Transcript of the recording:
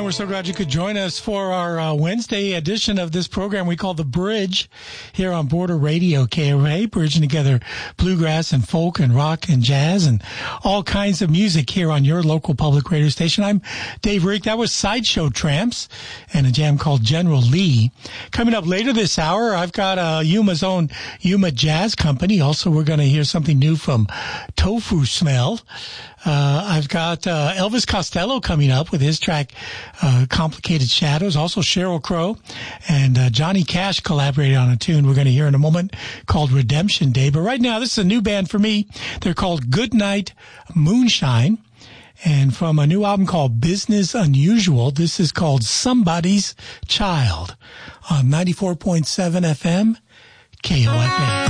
We're so glad you could join us for our Wednesday edition of this program we call The Bridge here on Border Radio, KOA, bridging together bluegrass and folk and rock and jazz and all kinds of music here on your local public radio station. I'm Dave Rick. That was Sideshow Tramps and a jam called General Lee. Coming up later this hour, I've got Yuma's own Yuma Jazz Company. Also, we're going to hear something new from Tofu Smell. I've got Elvis Costello coming up with his track Complicated Shadows. Also Sheryl Crow and Johnny Cash collaborated on a tune we're going to hear in a moment called Redemption Day. But right now, this is a new band for me. They're called Goodnight Moonshine. And from a new album called Business Unusual, this is called Somebody's Child on 94.7 FM KOFA.